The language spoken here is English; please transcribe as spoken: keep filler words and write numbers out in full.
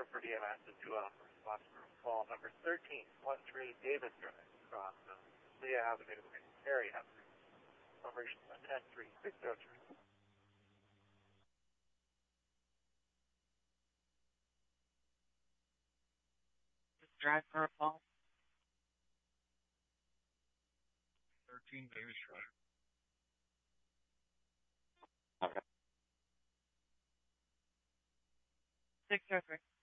for D M S is two out for response for call number thirteen one three Davis Drive across uh, Leah Avenue in Perry Avenue. Operation ten three six zero three. Drive for a call. thirteen Davis Drive. Okay. six oh three.